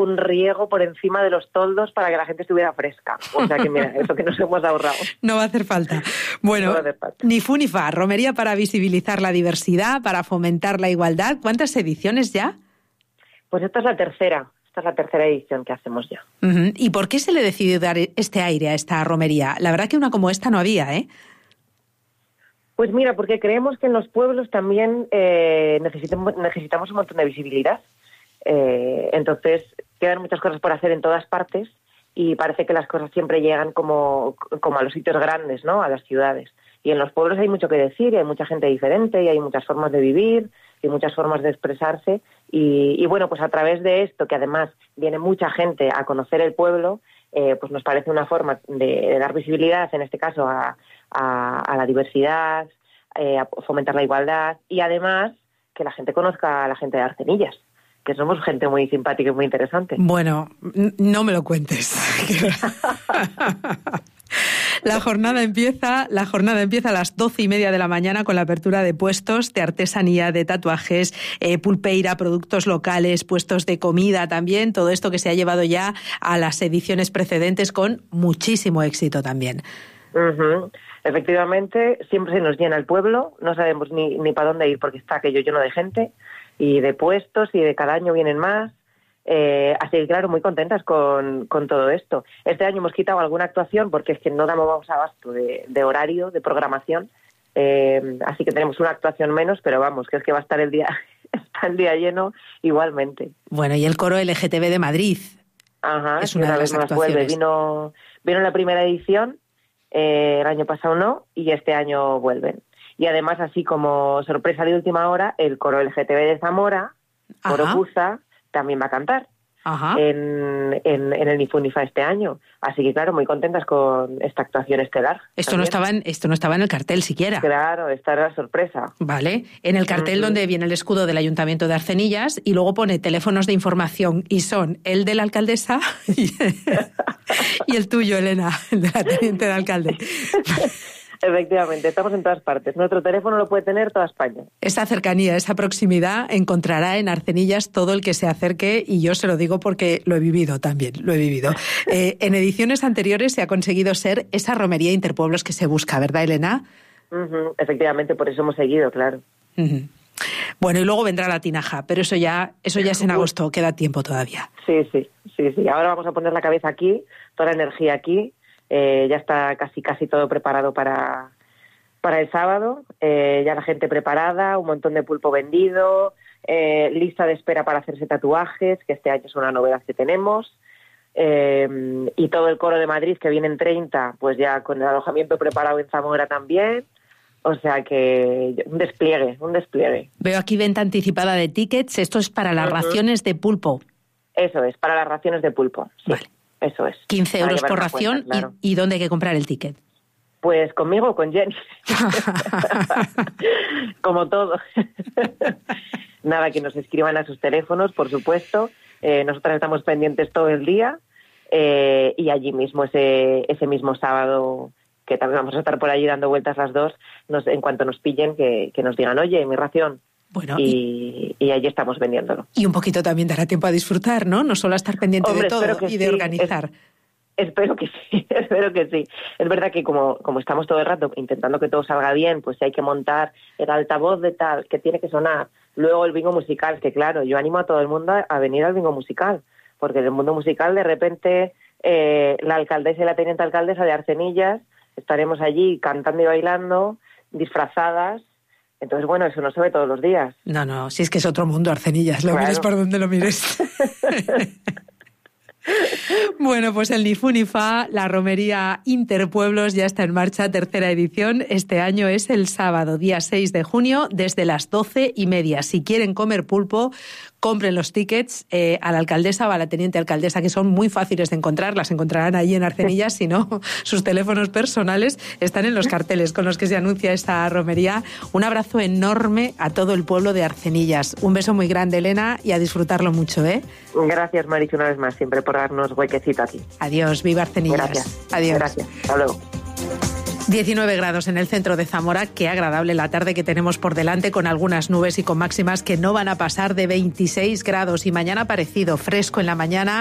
un riego por encima de los toldos para que la gente estuviera fresca. O sea que mira, eso que nos hemos ahorrado. No va a hacer falta. Bueno, no va a hacer falta. Ni fu ni fa, romería para visibilizar la diversidad, para fomentar la igualdad. ¿Cuántas ediciones ya? Pues esta es la tercera edición que hacemos ya. Uh-huh. ¿Y por qué se le decidió dar este aire a esta romería? La verdad que una como esta no había, ¿eh? Pues mira, porque creemos que en los pueblos también necesitamos un montón de visibilidad. Entonces, quedan muchas cosas por hacer en todas partes y parece que las cosas siempre llegan como a los sitios grandes, ¿no? A las ciudades. Y en los pueblos hay mucho que decir, y hay mucha gente diferente, y hay muchas formas de vivir, y muchas formas de expresarse. Y bueno, pues a través de esto, que además viene mucha gente a conocer el pueblo, pues nos parece una forma de dar visibilidad, en este caso, a la diversidad, a fomentar la igualdad, y además que la gente conozca a la gente de Arcenillas, que somos gente muy simpática y muy interesante. Bueno, no me lo cuentes. La jornada empieza a las 12:30 de la mañana con la apertura de puestos de artesanía, de tatuajes, pulpeira, productos locales, puestos de comida también, todo esto que se ha llevado ya a las ediciones precedentes con muchísimo éxito también. Uh-huh. Efectivamente, siempre se nos llena el pueblo, no sabemos ni para dónde ir porque está aquello lleno de gente y de puestos y de cada año vienen más. Así que claro, muy contentas con todo esto. Este año hemos quitado alguna actuación porque es que no damos abasto de horario, de programación, así que tenemos una actuación menos, pero vamos, que es que va a estar el día lleno igualmente. Bueno, y el coro LGTB de Madrid. Ajá, es una de las actuaciones. Vino en la primera edición, el año pasado no, y este año vuelven. Y además, así como sorpresa de última hora, el coro LGTB de Zamora, Coro Cusa, también va a cantar en el Ni Fu Ni Fa este año. Así que claro, muy contentas con esta actuación estelar. Esto no estaba en el cartel siquiera. Claro, esta era la sorpresa. Vale, en el cartel donde viene el escudo del Ayuntamiento de Arcenillas y luego pone teléfonos de información y son el de la alcaldesa y el tuyo, Elena, el de la teniente de alcalde. Efectivamente, estamos en todas partes. Nuestro teléfono lo puede tener toda España. Esa cercanía, esa proximidad encontrará en Arcenillas todo el que se acerque, y yo se lo digo porque lo he vivido también, En ediciones anteriores se ha conseguido ser esa romería interpueblos que se busca, ¿verdad, Elena? Uh-huh. Efectivamente, por eso hemos seguido, claro. Uh-huh. Bueno, y luego vendrá la tinaja, pero eso ya es en agosto, queda tiempo todavía. Sí. Ahora vamos a poner la cabeza aquí, toda la energía aquí. Ya está casi todo preparado para el sábado, ya la gente preparada, un montón de pulpo vendido, lista de espera para hacerse tatuajes, que este año es una novedad que tenemos, y todo el coro de Madrid, que vienen 30, pues ya con el alojamiento preparado en Zamora también. O sea que un despliegue. Veo aquí venta anticipada de tickets, esto es para las raciones de pulpo. Eso es, para las raciones de pulpo, sí. Vale. Eso es. 15 euros por ración, cuenta, claro. ¿Y dónde hay que comprar el ticket? Pues conmigo o con Jenny. Como todo. Nada, que nos escriban a sus teléfonos, por supuesto. Nosotras estamos pendientes todo el día. Y allí mismo, ese mismo sábado, que también vamos a estar por allí dando vueltas las dos, en cuanto nos pillen, que nos digan, oye, mi ración. Bueno, y allí estamos vendiéndolo. Y un poquito también dará tiempo a disfrutar, ¿no? No solo a estar pendiente de todo y de organizar. Espero que sí. Es verdad que como estamos todo el rato intentando que todo salga bien, pues si hay que montar el altavoz de tal, que tiene que sonar, luego el bingo musical, que claro, yo animo a todo el mundo a venir al bingo musical, porque en el mundo musical de repente la alcaldesa y la teniente alcaldesa de Arcenillas estaremos allí cantando y bailando, disfrazadas. Entonces, bueno, eso no se ve todos los días. No, si es que es otro mundo, Arcenillas, lo mires por donde lo mires. Bueno, pues el Ni Fu Ni Fa, la romería Interpueblos, ya está en marcha, tercera edición. Este año es el sábado, día 6 de junio, desde las 12:30. Si quieren comer pulpo, compren los tickets a la alcaldesa o a la teniente alcaldesa, que son muy fáciles de encontrar, las encontrarán ahí en Arcenillas, si no, sus teléfonos personales están en los carteles con los que se anuncia esta romería. Un abrazo enorme a todo el pueblo de Arcenillas. Un beso muy grande, Elena, y a disfrutarlo mucho, ¿eh? Gracias, Marichu, una vez más, siempre por darnos huequecito aquí. Adiós, viva Arcenillas. Gracias. Adiós. Gracias, hasta luego. 19 grados en el centro de Zamora. Qué agradable la tarde que tenemos por delante, con algunas nubes y con máximas que no van a pasar de 26 grados. Y mañana parecido, fresco en la mañana.